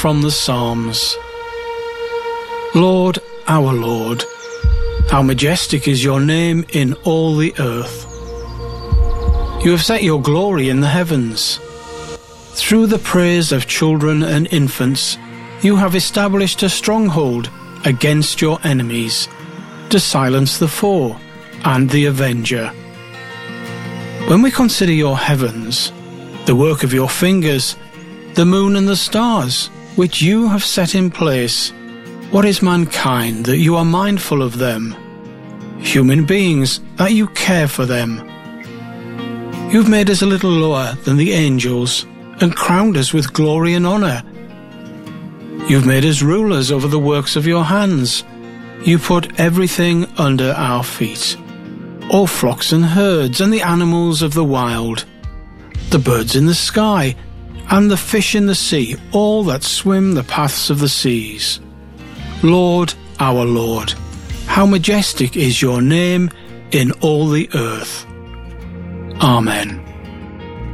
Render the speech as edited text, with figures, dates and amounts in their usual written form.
from the Psalms. Lord, our Lord, how majestic is your name in all the earth. You have set your glory in the heavens. Through the praise of children and infants, you have established a stronghold against your enemies, to silence the foe and the avenger. When we consider your heavens, the work of your fingers, the moon and the stars, which you have set in place, what is mankind that you are mindful of them? Human beings that you care for them. You've made us a little lower than the angels and crowned us with glory and honor. You've made us rulers over the works of your hands. You put everything under our feet, all flocks and herds and the animals of the wild, the birds in the sky and the fish in the sea, all that swim the paths of the seas. Lord, our Lord, how majestic is your name in all the earth. Amen.